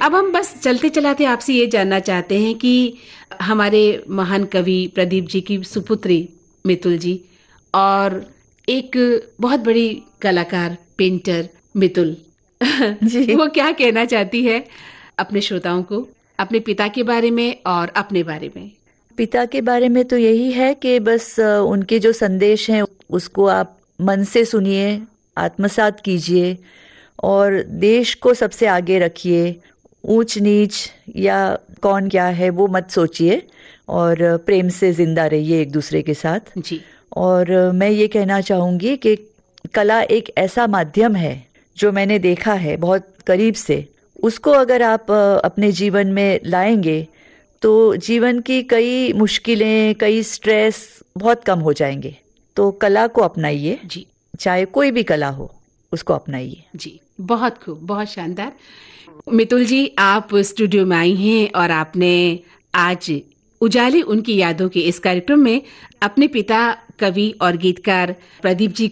अब हम बस चलते चलाते आपसे ये जानना चाहते हैं कि हमारे महान कवि प्रदीप जी की सुपुत्री मितुल जी और एक बहुत बड़ी कलाकार पेंटर मितुल जी। वो क्या कहना चाहती है अपने श्रोताओं को, अपने पिता के बारे में और अपने बारे में। पिता के बारे में तो यही है कि बस उनके जो संदेश हैं उसको आप मन से सुनिए, आत्मसात कीजिए और देश को सबसे आगे रखिए। ऊंच नीच या कौन क्या है वो मत सोचिए और प्रेम से जिंदा रहिए एक दूसरे के साथ। जी। और मैं ये कहना चाहूँगी कि कला एक ऐसा माध्यम है जो मैंने देखा है बहुत करीब से। उसको अगर आप अपने जीवन में लाएंगे तो जीवन की कई मुश्किलें, कई स्ट्रेस बहुत कम हो जाएंगे। तो कला को अपनाइए, जी। चाहे कोई भी कला हो, उसको अपनाइए। जी, बहुत खूब, बहुत शानदार। मितुल जी, आप स्टूडियो में आई हैं और आपने आज उजाले उनकी यादों के इस कार्यक्रम में अपने पिता कवि और गीतकार प्रदीप जी